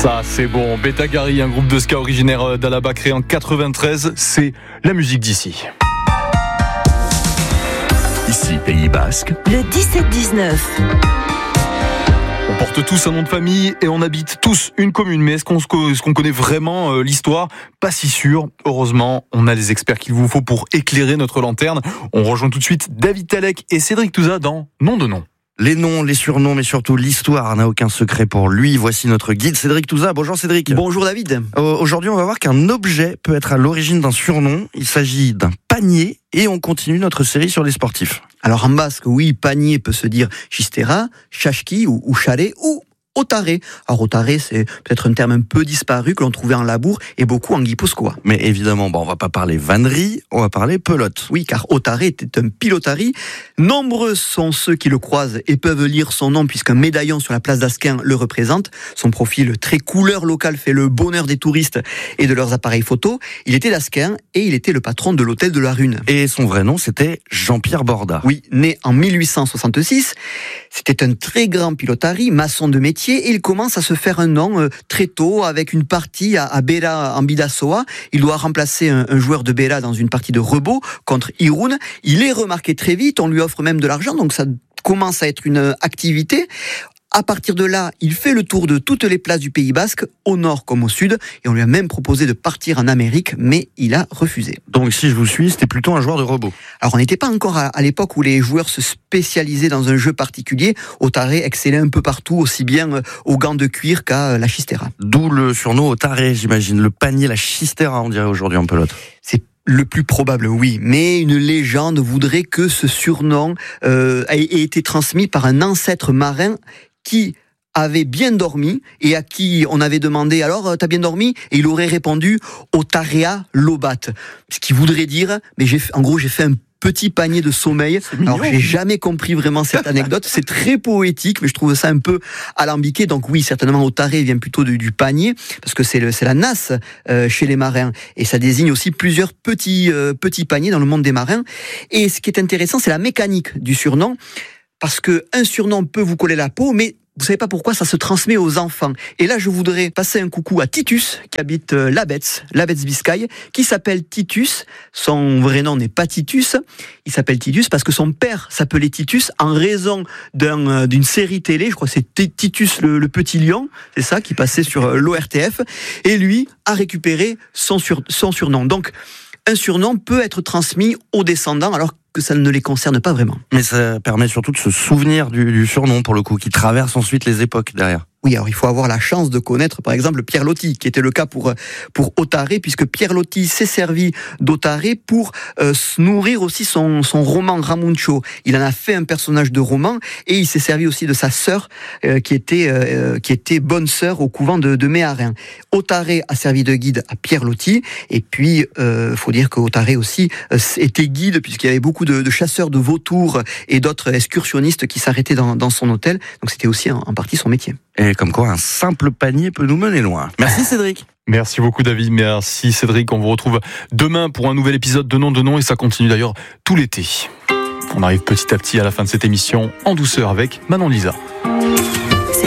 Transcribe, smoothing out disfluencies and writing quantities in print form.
Ça, c'est bon. Beta Gari, un groupe de ska originaire d'Alaba créé en 93. C'est la musique d'ici. Ici, Pays Basque. Le 17-19. On porte tous un nom de famille et on habite tous une commune. Mais est-ce qu'on connaît vraiment l'histoire ? Pas si sûr. Heureusement, on a les experts qu'il vous faut pour éclairer notre lanterne. On rejoint tout de suite David Talek et Cédric Touza dans Nom de nom. Les noms, les surnoms, mais surtout l'histoire n'a aucun secret pour lui. Voici notre guide Cédric Touza. Bonjour Cédric. Bonjour David. Aujourd'hui, on va voir qu'un objet peut être à l'origine d'un surnom. Il s'agit d'un panier et on continue notre série sur les sportifs. Alors en basque, oui, panier peut se dire chistera, chashki ou chalet ou otaré. Alors otaré, c'est peut-être un terme un peu disparu que l'on trouvait en labour et beaucoup en guipuscoa. Mais évidemment, on va pas parler vannerie, on va parler pelote. Oui, car otaré était un pilotari. Nombreux sont ceux qui le croisent et peuvent lire son nom puisqu'un médaillon sur la place d'Asquin le représente. Son profil très couleur locale fait le bonheur des touristes et de leurs appareils photo. Il était d'Asquin et il était le patron de l'hôtel de la Rune. Et son vrai nom, c'était Jean-Pierre Borda. Oui, né en 1866. C'était un très grand pilotari, maçon de métier. Et il commence à se faire un nom très tôt avec une partie à Bera en Bidassoa. Il doit remplacer un joueur de Bera dans une partie de Rebo contre Irun. Il est remarqué très vite, on lui offre même de l'argent, donc ça commence à être une activité. À partir de là, il fait le tour de toutes les places du Pays Basque, au nord comme au sud, et on lui a même proposé de partir en Amérique, mais il a refusé. Donc si je vous suis, c'était plutôt un joueur de robot. Alors on n'était pas encore à l'époque où les joueurs se spécialisaient dans un jeu particulier. Otaré excellait un peu partout, aussi bien aux gants de cuir qu'à la chistera. D'où le surnom Otaré, j'imagine, le panier, la chistera, on dirait aujourd'hui en pelote. C'est le plus probable, oui. Mais une légende voudrait que ce surnom ait été transmis par un ancêtre marin qui avait bien dormi et à qui on avait demandé « Alors, t'as bien dormi ?» Et il aurait répondu « Otarea lobat ». Ce qui voudrait dire, mais j'ai fait un petit panier de sommeil. Alors, j'ai jamais compris vraiment cette anecdote. C'est très poétique, mais je trouve ça un peu alambiqué. Donc oui, certainement, otaré vient plutôt du panier, parce que c'est la nasse chez les marins. Et ça désigne aussi plusieurs petits paniers dans le monde des marins. Et ce qui est intéressant, c'est la mécanique du surnom. Parce qu'un surnom peut vous coller la peau, mais vous savez pas pourquoi ça se transmet aux enfants. Et là, je voudrais passer un coucou à Titus, qui habite Labetz Biscaye, qui s'appelle Titus. Son vrai nom n'est pas Titus. Il s'appelle Titus parce que son père s'appelait Titus en raison d'une série télé. Je crois que c'est Titus le Petit Lion. C'est ça, qui passait sur l'ORTF. Et lui a récupéré son surnom. Donc, un surnom peut être transmis aux descendants alors que ça ne les concerne pas vraiment. Mais ça permet surtout de se souvenir du surnom, pour le coup, qui traverse ensuite les époques derrière. Oui, alors il faut avoir la chance de connaître, par exemple, Pierre Loti, qui était le cas pour Otaré, puisque Pierre Loti s'est servi d'Otaré pour se nourrir aussi son roman Ramuncho. Il en a fait un personnage de roman, et il s'est servi aussi de sa sœur, qui était bonne sœur au couvent de Méharin. Otaré a servi de guide à Pierre Loti, et puis faut dire que Otaré aussi était guide, puisqu'il y avait beaucoup de chasseurs de vautours et d'autres excursionnistes qui s'arrêtaient dans son hôtel, donc c'était aussi en partie son métier. Et comme quoi, un simple panier peut nous mener loin. Merci Cédric. Merci beaucoup David, merci Cédric. On vous retrouve demain pour un nouvel épisode de Nom de nom et ça continue d'ailleurs tout l'été. On arrive petit à petit à la fin de cette émission en douceur avec Manon Lisa.